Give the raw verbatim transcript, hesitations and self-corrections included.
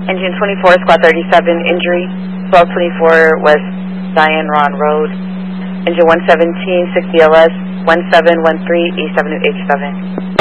Engine twenty-four, Squad thirty-seven, injury, twelve twenty-four West Diane Ron Road. Engine one seventeen, sixty L S, one seven one three, East Avenue H seven.